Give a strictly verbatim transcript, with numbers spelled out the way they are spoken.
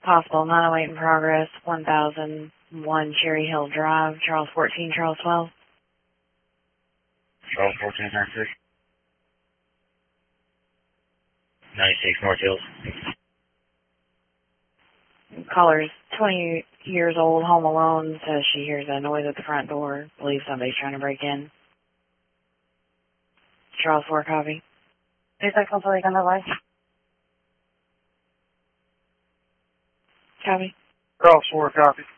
Possible nine oh eight in progress, one thousand one Cherry Hill Drive, Charles fourteen, Charles twelve. Charles fourteen, ninety-six. ninety-six North Hills. Caller's twenty years old, home alone, says she hears a noise at the front door, believes somebody's trying to break in. Charles four, copy. Two six one three, on the way. Copy. Charles four, copy.